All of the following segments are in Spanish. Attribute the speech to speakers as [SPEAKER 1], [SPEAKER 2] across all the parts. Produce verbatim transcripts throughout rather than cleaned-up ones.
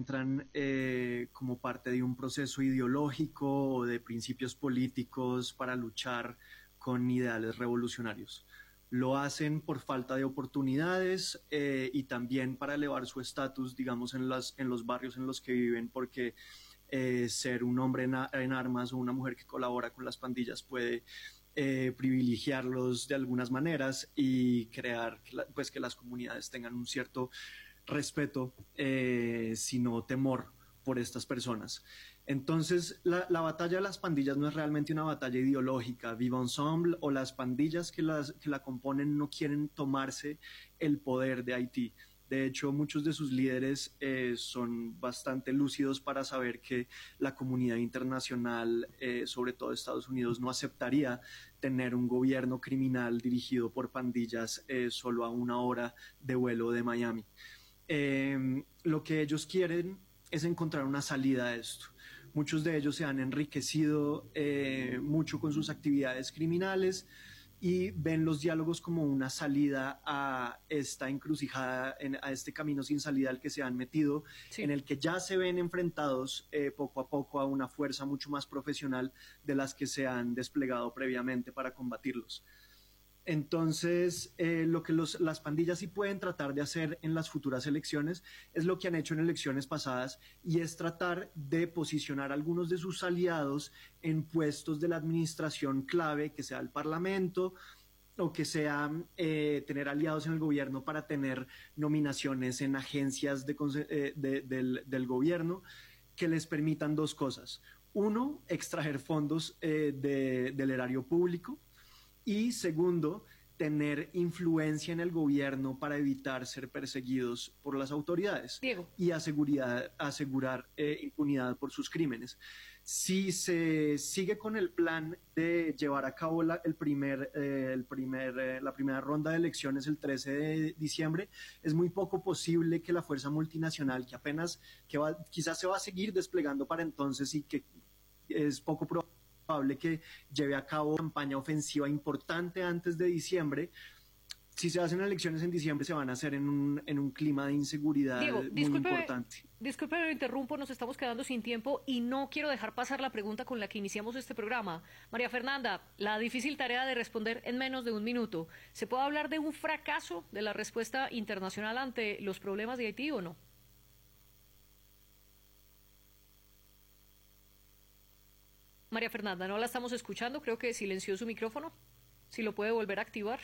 [SPEAKER 1] entran eh, como parte de un proceso ideológico o de principios políticos para luchar con ideales revolucionarios. Lo hacen por falta de oportunidades eh, y también para elevar su estatus, digamos, en, las, en los barrios en los que viven, porque eh, ser un hombre en, en armas o una mujer que colabora con las pandillas puede eh, privilegiarlos de algunas maneras y crear pues, que las comunidades tengan un cierto respeto, eh, sino temor por estas personas. Entonces, la, la batalla de las pandillas no es realmente una batalla ideológica. Vivre Ensemble o las pandillas que, las, que la componen no quieren tomarse el poder de Haití. De hecho, muchos de sus líderes eh, son bastante lúcidos para saber que la comunidad internacional, eh, sobre todo Estados Unidos, no aceptaría tener un gobierno criminal dirigido por pandillas eh, solo a una hora de vuelo de Miami. Eh, lo que ellos quieren es encontrar una salida a esto. Muchos de ellos se han enriquecido eh, mucho con sus actividades criminales y ven los diálogos como una salida a esta encrucijada, en, a este camino sin salida al que se han metido, sí. En el que ya se ven enfrentados eh, poco a poco a una fuerza mucho más profesional de las que se han desplegado previamente para combatirlos. Entonces, eh, lo que los, las pandillas sí pueden tratar de hacer en las futuras elecciones es lo que han hecho en elecciones pasadas, y es tratar de posicionar a algunos de sus aliados en puestos de la administración clave, que sea el Parlamento o que sea eh, tener aliados en el gobierno para tener nominaciones en agencias de, eh, de, del, del gobierno que les permitan dos cosas. Uno, extraer fondos eh, de, del erario público. Y segundo, tener influencia en el gobierno para evitar ser perseguidos por las autoridades.
[SPEAKER 2] Diego.
[SPEAKER 1] Y asegurar, asegurar eh, impunidad por sus crímenes. Si se sigue con el plan de llevar a cabo la, el primer, eh, el primer, eh, la primera ronda de elecciones el trece de diciembre, es muy poco posible que la fuerza multinacional, que apenas, que va, quizás se va a seguir desplegando para entonces y que es poco probable, probable que lleve a cabo una campaña ofensiva importante antes de diciembre. Si se hacen elecciones en diciembre, se van a hacer en un, en un clima de inseguridad
[SPEAKER 2] Diego,
[SPEAKER 1] muy
[SPEAKER 2] disculpe,
[SPEAKER 1] importante.
[SPEAKER 2] Disculpe, me interrumpo, nos estamos quedando sin tiempo y no quiero dejar pasar la pregunta con la que iniciamos este programa. María Fernanda, la difícil tarea de responder en menos de un minuto. ¿Se puede hablar de un fracaso de la respuesta internacional ante los problemas de Haití o no? María Fernanda, no la estamos escuchando, creo que silenció su micrófono. Si lo puede volver a activar.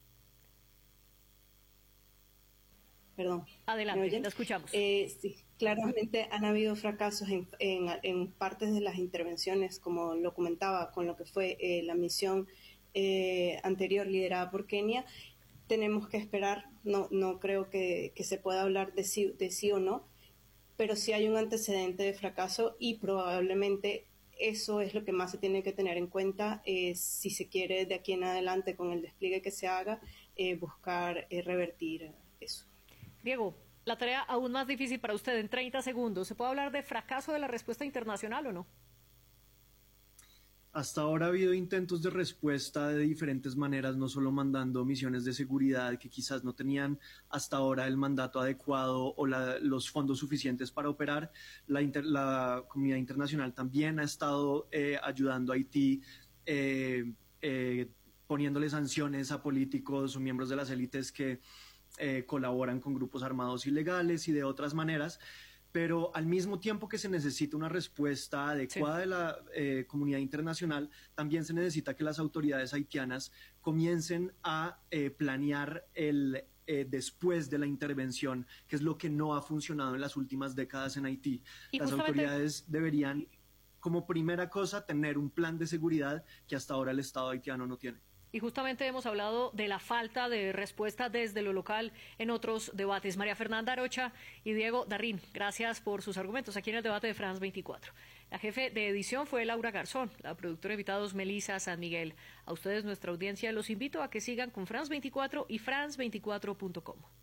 [SPEAKER 3] Perdón.
[SPEAKER 2] Adelante, la escuchamos.
[SPEAKER 3] Eh, sí, claramente han habido fracasos en, en, en partes de las intervenciones, como lo comentaba, con lo que fue eh, la misión eh, anterior liderada por Kenia. Tenemos que esperar, no, no creo que, que se pueda hablar de sí, de sí o no, pero sí hay un antecedente de fracaso y probablemente eso es lo que más se tiene que tener en cuenta eh, si se quiere de aquí en adelante, con el despliegue que se haga, eh, buscar eh, revertir eso.
[SPEAKER 2] Diego, la tarea aún más difícil para usted en treinta segundos. ¿Se puede hablar de fracaso de la respuesta internacional o no?
[SPEAKER 1] Hasta ahora ha habido intentos de respuesta de diferentes maneras, no solo mandando misiones de seguridad que quizás no tenían hasta ahora el mandato adecuado o la, los fondos suficientes para operar. La, inter, la comunidad internacional también ha estado eh, ayudando a Haití, eh, eh, poniéndole sanciones a políticos o miembros de las élites que eh, colaboran con grupos armados ilegales y de otras maneras. Pero al mismo tiempo que se necesita una respuesta adecuada sí. de la eh, comunidad internacional, también se necesita que las autoridades haitianas comiencen a eh, planear el eh, después de la intervención, que es lo que no ha funcionado en las últimas décadas en Haití.
[SPEAKER 2] Y
[SPEAKER 1] las
[SPEAKER 2] justamente...
[SPEAKER 1] autoridades deberían, como primera cosa, tener un plan de seguridad que hasta ahora el Estado haitiano no tiene.
[SPEAKER 2] Y justamente hemos hablado de la falta de respuesta desde lo local en otros debates. María Fernanda Arocha y Diego Darrín, gracias por sus argumentos aquí en el debate de France veinticuatro. La jefe de edición fue Laura Garzón, la productora de invitados Melissa San Miguel. A ustedes, nuestra audiencia, los invito a que sigan con France veinticuatro y France veinticuatro punto com.